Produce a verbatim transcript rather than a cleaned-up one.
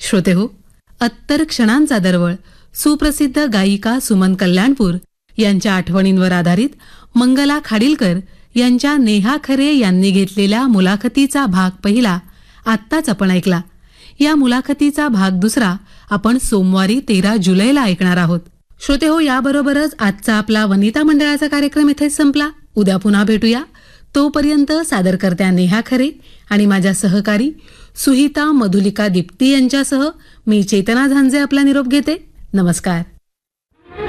श्रोते हो, अत्तर क्षणांचा दरवळ सुप्रसिद्ध गायिका सुमन कल्याणपूर यांच्या आठवणींवर आधारित मंगला खाडीलकर यांच्या नेहा खरे यांनी घेतलेल्या मुलाखतीचा भाग पहिला आत्ताच आपण ऐकला. या मुलाखतीचा भाग दुसरा आपण सोमवारी तेरा जुलैला ऐकणार आहोत. श्रोते हो, याबरोबरच आजचा आपला वनिता मंडळाचा कार्यक्रम इथेच संपला. उद्या पुन्हा भेटूया. तोपर्यंत सादरकर्त्या नेहा खरे आणि माझ्या सहकारी सुहिता मधुलिका दीप्ती यांच्यासह मी चेतना झांजे आपला निरोप घेते. नमस्कार.